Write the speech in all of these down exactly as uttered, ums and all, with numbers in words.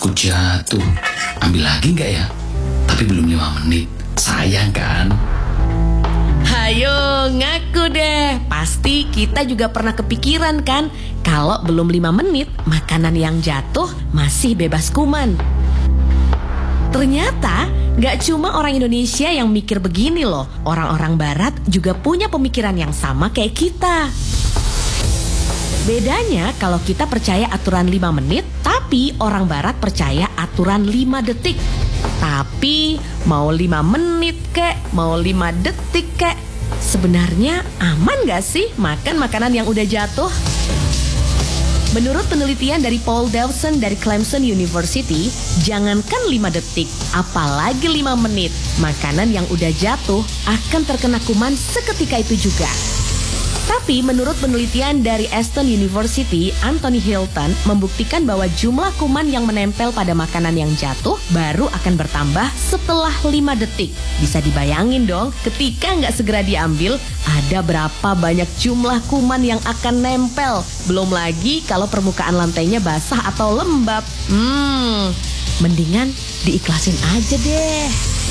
Aku jatuh. Ambil lagi nggak ya? Tapi belum lima menit. Sayang kan? Hayo ngaku deh. Pasti kita juga pernah kepikiran kan, kalau belum lima menit makanan yang jatuh masih bebas kuman. Ternyata gak cuma orang Indonesia yang mikir begini loh. Orang-orang barat juga punya pemikiran yang sama kayak kita. Bedanya kalau kita percaya aturan lima menit, tapi orang barat percaya aturan lima detik. Tapi mau lima menit kek, mau lima detik kek, sebenarnya aman gak sih makan makanan yang udah jatuh? Menurut penelitian dari Paul Dawson dari Clemson University, jangankan lima detik, apalagi lima menit, makanan yang udah jatuh akan terkena kuman seketika itu juga. Tapi menurut penelitian dari Aston University, Anthony Hilton membuktikan bahwa jumlah kuman yang menempel pada makanan yang jatuh baru akan bertambah setelah lima detik. Bisa dibayangin dong, ketika nggak segera diambil, ada berapa banyak jumlah kuman yang akan nempel. Belum lagi kalau permukaan lantainya basah atau lembab. Hmm, mendingan diikhlasin aja deh.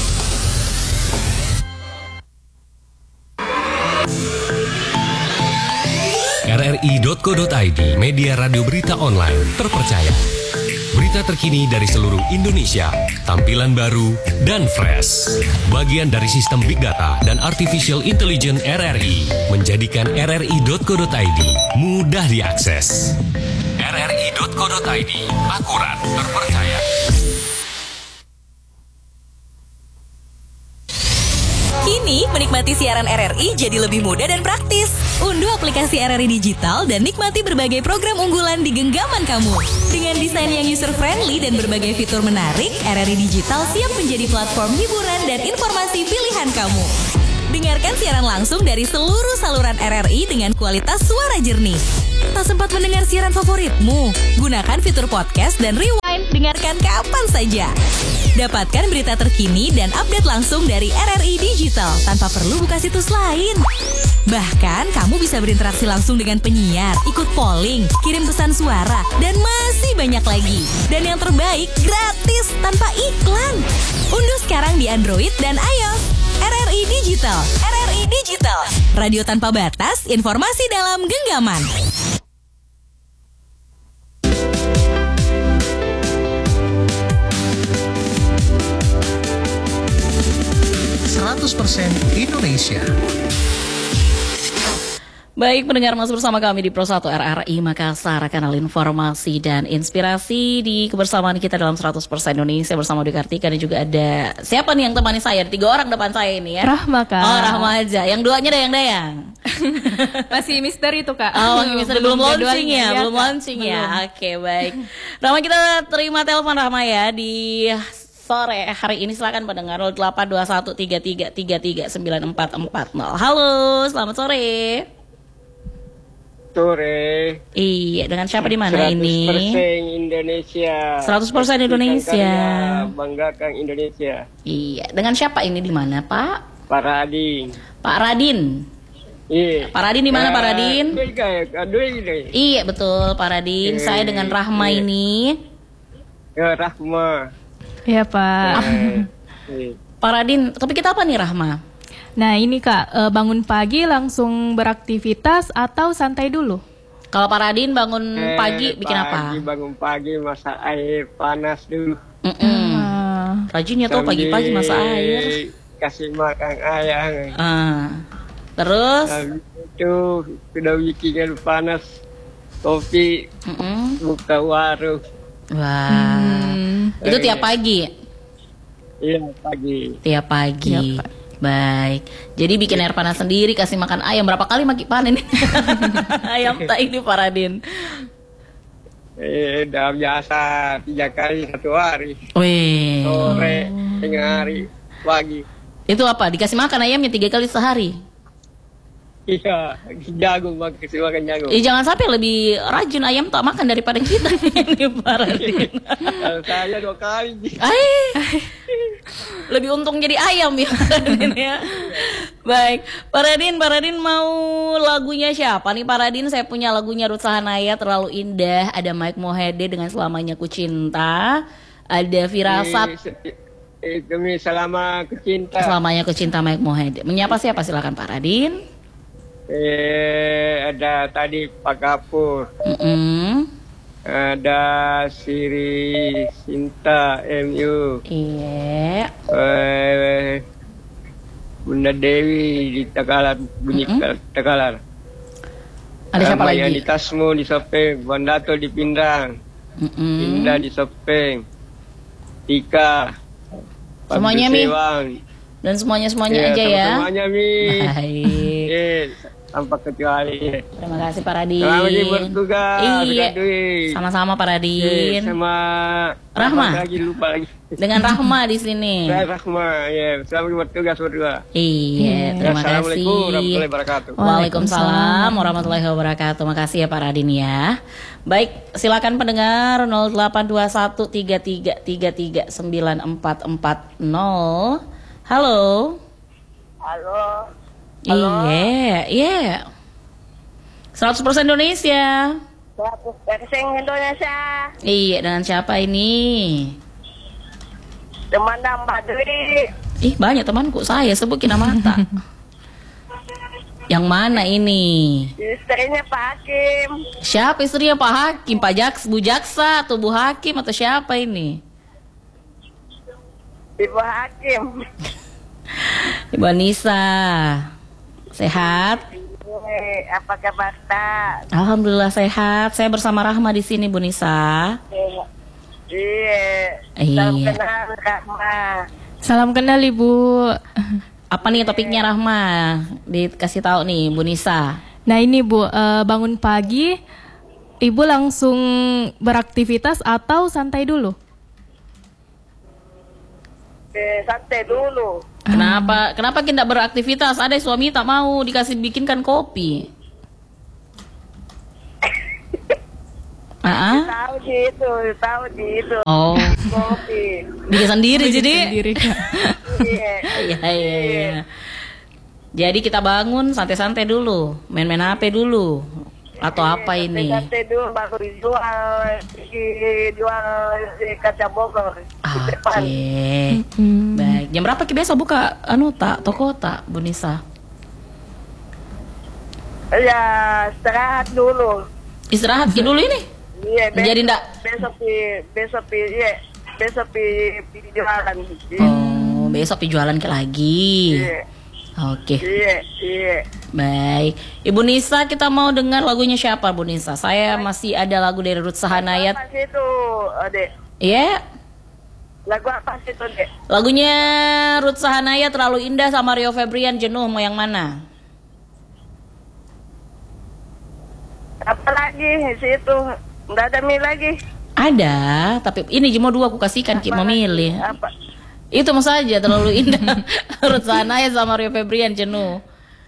R R I titik co titik I D, media radio berita online terpercaya. Berita terkini dari seluruh Indonesia, tampilan baru dan fresh. Bagian dari sistem Big Data dan Artificial Intelligence R R I, menjadikan R R I titik co titik I D mudah diakses. R R I titik co titik I D, akurat, terpercaya. Kini, menikmati siaran R R I jadi lebih mudah dan praktis. Unduh aplikasi R R I Digital dan nikmati berbagai program unggulan di genggaman kamu. Dengan desain yang user-friendly dan berbagai fitur menarik, R R I Digital siap menjadi platform hiburan dan informasi pilihan kamu. Dengarkan siaran langsung dari seluruh saluran R R I dengan kualitas suara jernih. Tak sempat mendengar siaran favoritmu? Gunakan fitur podcast dan rewind, dengarkan kapan saja. Dapatkan berita terkini dan update langsung dari R R I Digital tanpa perlu buka situs lain. Bahkan, kamu bisa berinteraksi langsung dengan penyiar, ikut polling, kirim pesan suara, dan masih banyak lagi. Dan yang terbaik, gratis tanpa iklan. Unduh sekarang di Android dan iOS. R R I Digital. R R I Digital. Radio tanpa batas, informasi dalam genggaman. seratus persen Indonesia. Baik, pendengar masih bersama kami di Pro satu R R I Makassar, kanal informasi dan inspirasi di kebersamaan kita dalam seratus persen Indonesia bersama Dwi Kartika, dan juga ada siapa nih yang temani saya? Ada tiga orang depan saya ini ya. Rahma, Kak. Oh, Rahma aja. Yang duanya dayang-dayang. Masih misteri tuh, Kak. Oh, masih misteri. Belum, belum launching ya, ya belum Kak. launching belum. ya. Oke, baik. Rahma, kita terima telepon Rahma ya di sore hari ini. Silakan pendengar nol delapan dua satu tiga tiga tiga tiga sembilan empat empat nol. Halo, selamat sore. Sore. Iya, dengan siapa di mana ini? seratus persen Indonesia. seratus persen Indonesia. Banggakan Indonesia. Iya, dengan siapa ini di mana, Pak? Pak Radin. Pak Radin. Iya. Pak Radin di mana, Pak Radin? Iya, betul, Pak Radin. Eh, Saya dengan Rahma iya. ini. Ya, Rahma. Iya, Pak. Eh, Pak Radin, topik kita apa nih, Rahma? Nah, ini Kak, eh, bangun pagi langsung beraktivitas atau santai dulu? Kalau Pak Radin bangun eh, pagi bikin apa? Pagi, bangun pagi masak air panas dulu. Mm-mm. Ah. Rajin ya tuh pagi-pagi masak air. Kasih makan ayam. Ah. Terus? Habis itu sudah bikin panas, kopi, Mm-mm. buka warung. Wah. Hmm. Itu tiap pagi? Iya, pagi. Tiap pagi. Tiap pagi. Baik. Jadi bikin air panas sendiri, kasih makan ayam. Berapa kali maki panen ayam tak ini, Pak Radin? Eh, udah biasa tiga kali satu hari. Wih. Sore, tengah hari, pagi. Itu apa? Dikasih makan ayamnya tiga kali sehari? Iya, jagung, kasih makan jagung. Eh, jangan sampai lebih rajin ayam tak makan daripada kita ini, Pak Radin. Kalau saya dua kali. Ay, lebih untung jadi ayam ya, Pak Radin ya. Baik, Pak Radin, Pak Radin mau lagunya siapa nih, Pak Radin? Saya punya lagunya Ruth Sahanaya, Terlalu Indah. Ada Mike Mohede dengan Selamanya Ku Cinta. Ada firasat. Eh, eh, Demi selama kecinta. Selamanya ku cinta Mike Mohede. Menyapa siapa silakan Pak Radin. Eh, ada tadi Pak Kapur. Mm-mm. Ada Siri Sinta M U. Iya. Eh, Bunda Dewi di Takalar, bunyi Takalar. Ada siapa Maya lagi? di Tasmu di Sopeng, Bandato di Pindrang, Mm-mm. Indah di Sopeng, Tika, Semuanya, Mi? Sewang. Dan semuanya semuanya Iya, aja ya. Semuanya Mi. Baik. Eh, tanpa kecuali. Terima kasih Pak Radin. Selamat lagi bertugas. Iya. Dwi. Sama-sama Pak Eh, Radin. sama Rahma. apa lagi lupa lagi. Dengan Rahma di sini. Saya Rahma, ya. Selamat bertugas berdua. Iya, terima kasih. Assalamualaikum warahmatullahi wabarakatuh. Waalaikumsalam warahmatullahi wabarakatuh. Makasih ya Pak Radin ya. Baik, silakan pendengar nol delapan dua satu tiga tiga tiga tiga sembilan empat empat nol. Halo. Halo. Iya, iya. seratus persen Indonesia. seratus persen Indonesia. Iya, dengan siapa ini? Teman Mbak Dwi. Ih, banyak temanku. Saya sebutin nama tak. Yang mana ini? Istrinya Pak Hakim. Siapa istrinya Pak Hakim? Pak Jaks, Bu Jaksa atau Bu Hakim atau siapa ini? Ibu Hakim. Ibu Anissa. Sehat? Eh, apa kabar tak? Alhamdulillah sehat. Saya bersama Rahma di sini, Bu Nisa. Iya. Iya. Salam kenal Rahma. Salam kenal Ibu. Apa nih topiknya Rahma? Dikasih tahu nih Bu Nisa. Nah ini Bu, eh, bangun pagi, Ibu langsung beraktivitas atau santai dulu? Eh, santai dulu. Kenapa? Kenapa kita beraktivitas? Ada suami tak mau dikasih bikinkan kopi. Ah? Tahu di itu, tahu di itu. Oh. Kopi. Bikin sendiri jadi. Sendiri, Kak. Iya. Iya, iya, iya. Jadi kita bangun santai-santai dulu, main-main H P dulu. Atau apa ini? Santai dulu baru dijual, pergi jual di kaca Bogor. Di depan. Oke. Baik. Jam berapa kita biasa buka anu tak toko tak Bu Nisa? Ya, istirahat dulu. Istirahat ki dulu ini. Iya, besok, Jadi ndak? besok pi, besok pi, iya, besok pi, pi jualan. Iya. Oh, besok pi jualan ke lagi. Iya. Oke. Iya, iya. Baik. Ibu Nisa, kita mau dengar lagunya siapa Bu Nisa? Saya masih ada lagu dari Ruth Sahanaya. Apa sih itu, Dek? Iya. Lagu apa sih itu, Dek? Lagunya Ruth Sahanaya Terlalu Indah sama Rio Febrian Jenuh, mau yang mana? Apa lagi sih itu? Nggak ada mie lagi. Ada, tapi ini cuma dua aku kasihkan Ki, mau milih. Apa? Itu mau saja Terlalu Indah Ruth Sahanaya sama Rio Febrian Jenuh.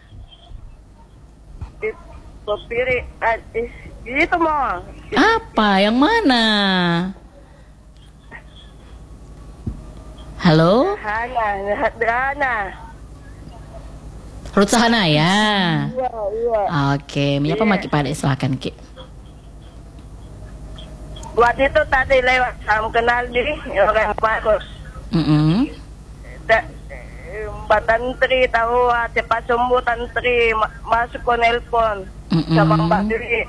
Kopiri, itu mau. Apa? Yang mana? Halo? Hana, Hana. Ruth Sahanaya. Iya, iya. Oke, menyapa Maki Pade, silakan Ki. Buat itu tadi lewat salam kenal diri orang bagus. Mm-mm. Da- Mbak Tantri tahu cepat sembuh Tantri ma- masuk ke nelpon Mm-mm. sama Mbak Diri.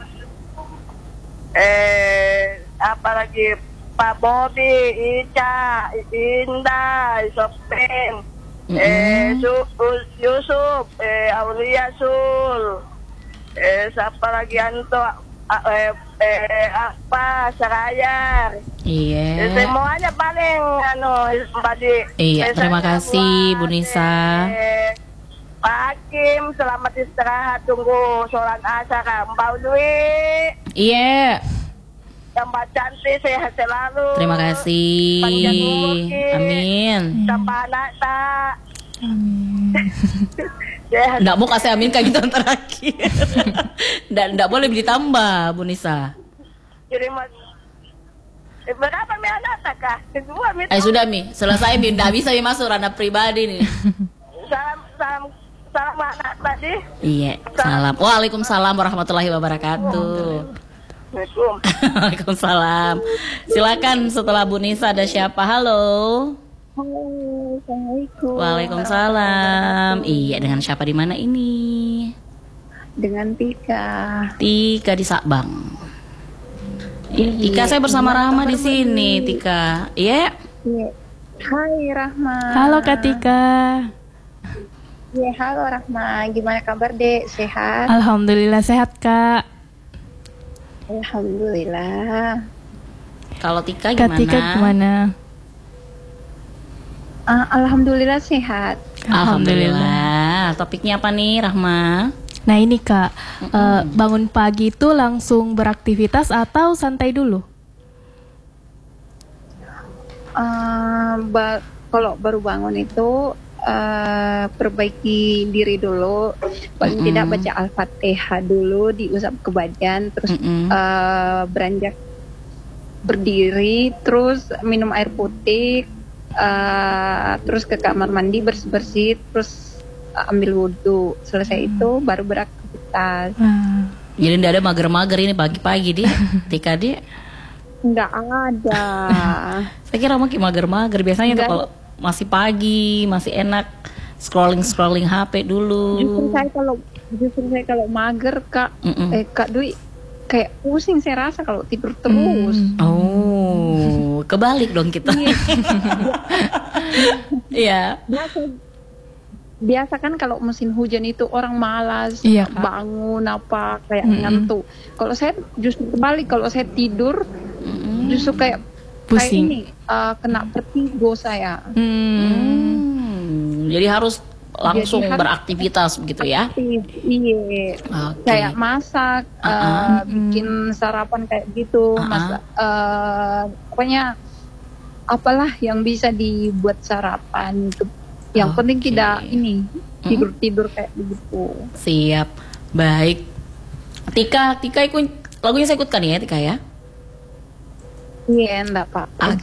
Eh apalagi Pak Bobi, Ica, Indah, Sopeng, eh Su- Us- Yusuf, eh Aulia Sul, eh siapa lagi Anto, a- eh, eh apa Serayar. Iya. Eh, semuanya paling anu Mbak Di. Iya, Eh, terima saya kasih, Bu buat, Nisa. eh, Pak Hakim, selamat istirahat, tunggu sholat asar. Mbak Dwi, Iya. yang Mbak cantik sehat selalu. Terima kasih. Panjang umur, Ki. Amin. Tambah anak tak. Sehat. Nggak mau kasih amin kayak gitu yang terakhir. Nggak, nggak boleh ditambah, Bu Nisa. Terima. Eh, berapa mi anak tak kah? Kedua mi. Eh sudah Mi, selesai Mi. Nggak bisa Mi masuk ranah pribadi nih. Salam, salam, salam anak tadi. Iya, salam. Waalaikumsalam warahmatullahi wabarakatuh. Assalamualaikum. Waalaikumsalam. Silakan setelah Bu Nisa ada siapa? Halo. Halo, Assalamualaikum. Waalaikumsalam. Iya, dengan siapa di mana ini? Dengan Tika. Tika di Sabang. Tika, saya bersama Rahma di sini, Tika. Iya. Iya. Hai Rahma. Halo Kak Tika. Iya, halo Rahma. Gimana kabar, Dek? Sehat? Alhamdulillah sehat Kak. Alhamdulillah. Kalau Tika Kak gimana? Tika gimana? Ah, Alhamdulillah sehat. Alhamdulillah. Topiknya apa nih, Rahma? Nah ini Kak, eh, bangun pagi itu langsung beraktivitas atau santai dulu? Ah, ba- kalau baru bangun itu ah, perbaiki diri dulu, paling Mm-mm. tidak baca Al-Fatihah dulu, diusap ke badan, terus Mm-mm. ah, beranjak berdiri, terus minum air putih, ah, terus ke kamar mandi bersih-bersih, terus ambil wudhu, selesai itu baru beraktivitas. Ah, Jadi tidak ada mager-mager ini pagi-pagi dia, Tika dia. Nggak ada. Saya kira makin mager-mager. Biasanya tuh Enggak. kalau masih pagi, masih enak scrolling-scrolling H P dulu. Justru saya kalau justru saya kalau mager kak, Mm-mm. eh kak Dwi kayak pusing saya rasa kalau tidur terus. Oh, kebalik dong kita. Iya. Biasa, biasa kan kalau musim hujan itu orang malas Iya, Kak. bangun apa kayak Mm-mm. ngantuk. Kalau saya justru kebalik, kalau saya tidur justru kayak kayak Pusing. ini uh, kena vertigo saya. hmm, Hmm, jadi harus langsung Jadi harus- beraktivitas begitu ya. Aktif, iya. Oke. Kayak masak, Uh-uh. uh, bikin sarapan kayak gitu, Uh-uh. masak, uh, pokoknya apalah yang bisa dibuat sarapan itu. Yang Oke. penting tidak ini tidur tidur kayak begitu. Siap. Baik. Tika, Tika ikut lagunya saya ikutkan ya, Tika ya. Iya, enggak Pak. Oke,